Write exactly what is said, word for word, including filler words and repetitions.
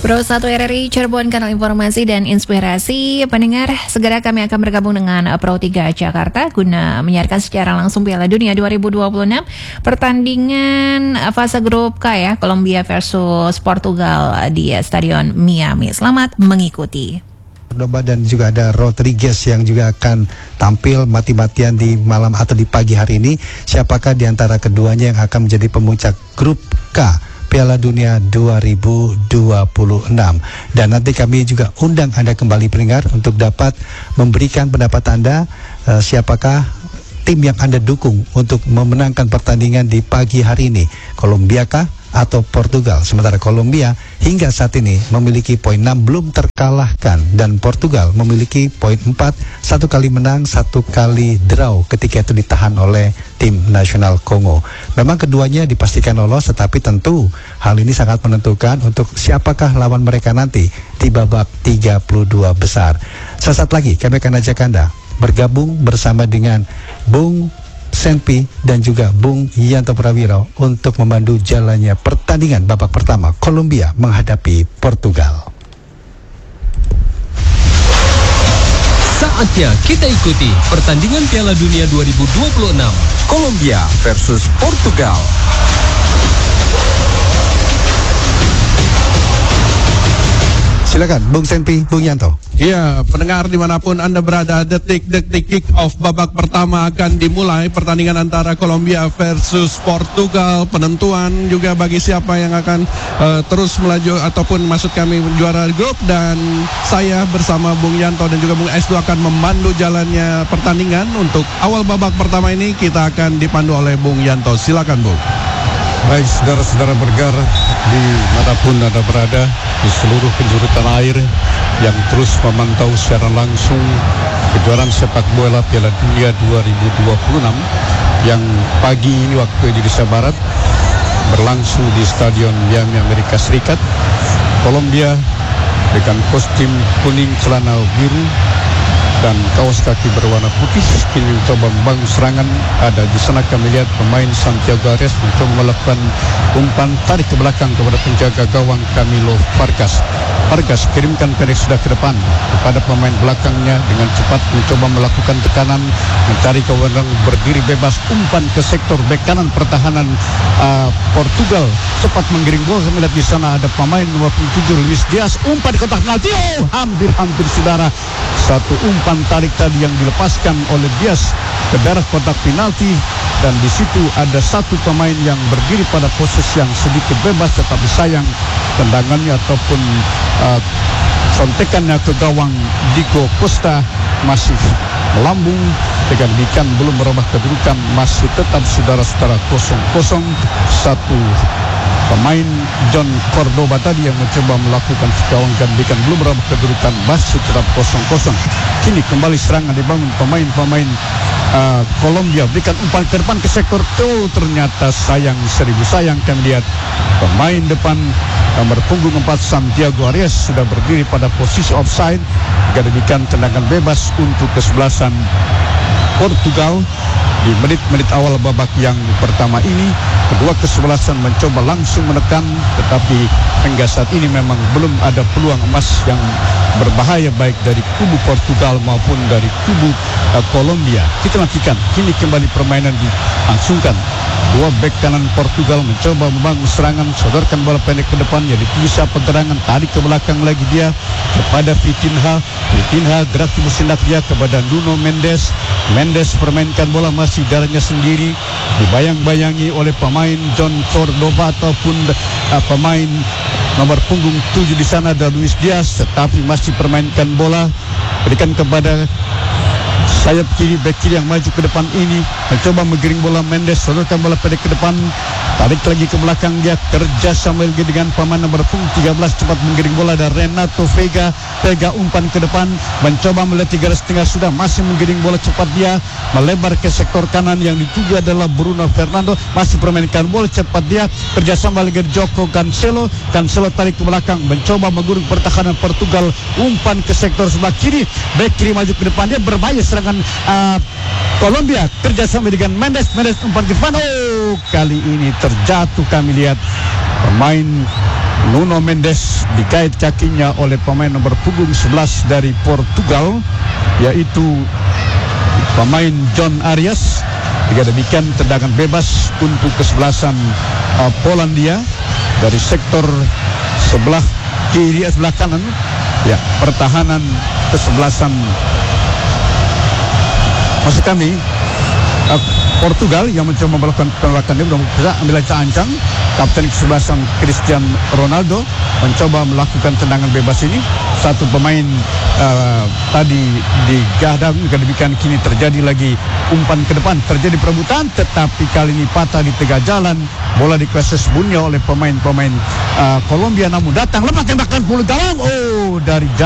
Pro satu R R I Cirebon, kanal informasi dan inspirasi. Pendengar, segera kami akan bergabung dengan Pro tiga Jakarta guna menyiarkan secara langsung Piala Dunia dua ribu dua puluh enam. Pertandingan fase grup K ya, Kolombia versus Portugal di Stadion Miami. Selamat mengikuti. Cordoba dan juga ada Rodriguez yang juga akan tampil mati-matian di malam atau di pagi hari ini. Siapakah di antara keduanya yang akan menjadi pemuncak grup K Piala Dunia dua ribu dua puluh enam. Dan nanti kami juga undang Anda kembali pendengar untuk dapat memberikan pendapat Anda uh, siapakah tim yang Anda dukung untuk memenangkan pertandingan di pagi hari ini, Kolombia kah atau Portugal. Sementara Kolombia hingga saat ini memiliki poin enam, belum terkalahkan, dan Portugal memiliki poin empat, satu kali menang, satu kali draw ketika itu ditahan oleh tim nasional Kongo. Memang keduanya dipastikan lolos, tetapi tentu hal ini sangat menentukan untuk siapakah lawan mereka nanti di babak tiga puluh dua besar. Sesaat lagi kami akan ajak Anda bergabung bersama dengan Bung Senpi dan juga Bung Yanto Prawiro untuk memandu jalannya pertandingan babak pertama Kolombia menghadapi Portugal. Saatnya kita ikuti pertandingan Piala Dunia dua ribu dua puluh enam Kolombia versus Portugal. Silakan Bung Senpi, Bung Yanto. Iya, pendengar dimanapun Anda berada, detik-detik kick off babak pertama akan dimulai. Pertandingan antara Kolombia versus Portugal. Penentuan juga bagi siapa yang akan uh, terus melaju ataupun maksud kami juara grup. Dan saya bersama Bung Yanto dan juga Bung Estu akan memandu jalannya pertandingan. Untuk awal babak pertama ini kita akan dipandu oleh Bung Yanto. Silakan Bung. Baik, saudara-saudara bergar dimanapun Anda berada di seluruh penjuru tanah air yang terus memantau secara langsung kejuaraan sepak bola Piala Dunia dua ribu dua puluh enam yang pagi ini waktu Indonesia Barat berlangsung di Stadion Miami, Amerika Serikat. Kolombia dengan kostum kuning, celana biru dan kaos kaki berwarna putih kini mencoba membangun serangan. Ada di sana kami lihat pemain Santiago Arias mencoba melakukan umpan tarik ke belakang kepada penjaga gawang Camilo Vargas. Vargas kirimkan pendek sudah ke depan kepada pemain belakangnya dengan cepat mencoba melakukan tekanan, mencari kewenangan berdiri bebas, umpan ke sektor bek kanan pertahanan uh, Portugal, cepat menggiring bola. Kami lihat di sana ada pemain nomor tujuh Luis Diaz, umpan di kotak penalti. Oh, hampir-hampir saudara, satu umpan tarik tadi yang dilepaskan oleh Diaz ke daerah kotak penalti, dan di situ ada satu pemain yang berdiri pada posisi yang sedikit bebas, tetapi sayang tendangannya ataupun uh, sontekannya ke gawang Diego Costa masih melambung. Dengan demikian belum merubah kedudukan, masih tetap saudara-saudara kosong kosong. Satu pemain John Cordoba tadi yang mencoba melakukan gawang gantikan belum merubah kedudukan, masih tetap kosong kosong. Kini kembali serangan dibangun pemain-pemain uh, Kolombia, berikan umpan ke depan ke sektor. Oh, ternyata sayang, seribu sayang kami lihat pemain depan nomor punggung empat Santiago Arias sudah berdiri pada posisi offside. Dengan demikian tendangan bebas untuk kesebelasan Portugal di menit-menit awal babak yang pertama ini. Kedua kesebelasan mencoba langsung menekan, tetapi hingga saat ini memang belum ada peluang emas yang berbahaya baik dari kubu Portugal maupun dari kubu uh, Kolombia. Kita nantikan, kini kembali permainan dilangsungkan. Dua bek kanan Portugal mencoba membangun serangan, sodorkan bola pendek ke depan, jadi bisa pergerangan, tarik ke belakang lagi dia kepada Vitinha. Vitinha gerak timur sindak dia kepada Nuno Mendes. Mendes permainkan bola masih darahnya sendiri, dibayang-bayangi oleh pemain John Cordoba ataupun uh, pemain nomor punggung tujuh di sana ada Luis Diaz, tetapi masih permainkan bola, berikan kepada sayap kiri, bek kiri yang maju ke depan ini, mencoba menggiring bola. Mendes sodorkan bola pendek ke depan, tarik lagi ke belakang dia, kerja sama lagi dengan pemain nomor punggung tiga belas, cepat menggiring bola. Ada Renato Vega, Vega umpan ke depan, mencoba melihat tiga belas setengah, sudah masih menggiring bola cepat dia, melebar ke sektor kanan yang dituju adalah Bruno Fernando, masih permainkan bola cepat dia, kerjasama lagi Joko Cancelo, Cancelo tarik ke belakang, mencoba menggurung pertahanan Portugal, umpan ke sektor sebelah kiri, bek kiri maju ke depan, dia berbahaya serangan uh, Kolombia, kerjasama dengan Mendes, Mendes umpan ke depan. Oh, kali ini terjatuh kami lihat pemain Nuno Mendes dikait kakinya oleh pemain nomor punggung sebelas dari Portugal, yaitu pemain John Arias. Jika demikian, tendangan bebas untuk kesebelasan uh, Polandia dari sektor sebelah kiri, sebelah kanan. Ya, pertahanan kesebelasan maksud kami uh, Portugal yang mencoba melakukan penolakan ini belum bisa ambil ancang. Kapten kesebelasan Cristiano Ronaldo mencoba melakukan tendangan bebas ini. Satu pemain uh, tadi digadang, demikian kini terjadi lagi umpan ke depan, terjadi perebutan, tetapi kali ini patah di tengah jalan. Bola dikuasai sepenuhnya oleh pemain-pemain uh, Kolombia, namun datang lepas tembakan puluh gawang. Oh, dari